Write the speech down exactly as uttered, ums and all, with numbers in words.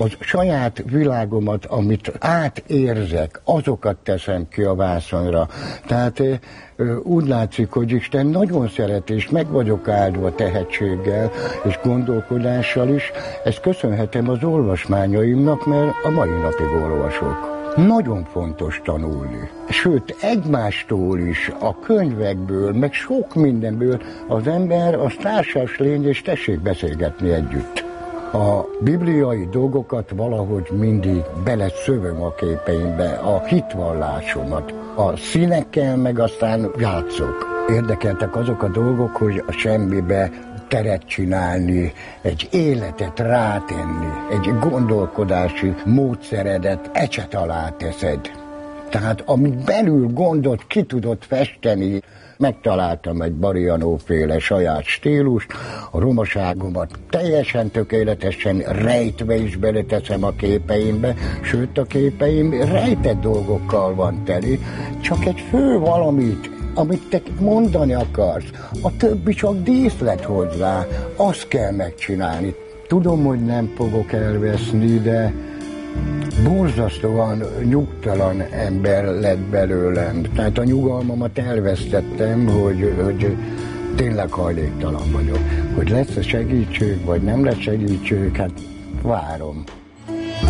Az saját világomat, amit átérzek, azokat teszem ki a vászonra. Tehát úgy látszik, hogy Isten nagyon szeret, és meg vagyok áldva tehetséggel és gondolkodással is. Ezt köszönhetem az olvasmányaimnak, mert a mai napig olvasok. Nagyon fontos tanulni. Sőt, egymástól is, a könyvekből, meg sok mindenből az ember az társas lény, és tessék beszélgetni együtt. A bibliai dolgokat valahogy mindig beleszövöm a képeimbe, a hitvallásomat. A színekkel meg aztán játszok. Érdekeltek azok a dolgok, hogy a semmibe teret csinálni, egy életet rátenni, egy gondolkodási módszeredet ecset alá teszed. Tehát amit belül gondot ki tudod festeni, megtaláltam egy Barriano-féle saját stílust, a romaságomat teljesen tökéletesen rejtve is beleteszem a képeimbe, sőt a képeim rejtett dolgokkal van teli, csak egy fő valamit, amit te mondani akarsz, a többi csak díszlet hozzá, azt kell megcsinálni. Tudom, hogy nem fogok elveszni, de borzasztóan nyugtalan ember lett belőlem. Tehát a nyugalmamat elvesztettem, hogy, hogy tényleg hajléktalan vagyok. Hogy lesz-e segítség, vagy nem lesz segítség, hát várom.